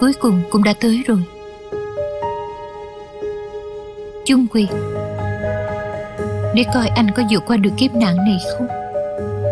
cuối cùng cũng đã tới rồi. Chung Quyền, để coi anh có vượt qua được kiếp nạn này không.